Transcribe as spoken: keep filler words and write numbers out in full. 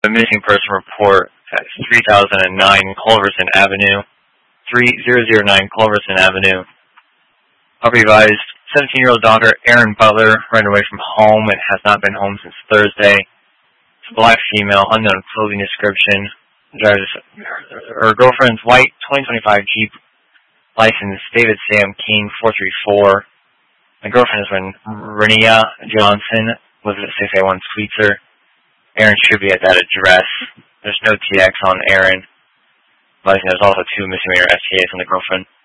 A missing person report at three thousand nine Culverson Avenue, three thousand nine Culverson Avenue. I'll be advised, seventeen-year-old daughter Erin Butler ran away from home and has not been home since Thursday. It's a black female, unknown clothing description. Drives her girlfriend's white twenty twenty-five Jeep, license David Sam King four three four. My girlfriend is Renia Johnson, lives at six eighty-one Sweetser. Erin should be at that address. There's no T X on Erin. But there's also two misdemeanor S T As on the girlfriend.